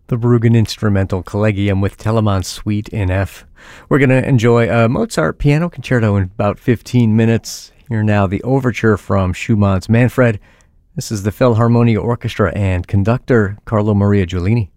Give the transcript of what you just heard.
The Bruggen Instrumental Collegium with Telemann Suite in F. We're going to enjoy a Mozart piano concerto in about 15 minutes. Here now, the overture from Schumann's Manfred. This is the Philharmonia Orchestra and conductor Carlo Maria Giulini.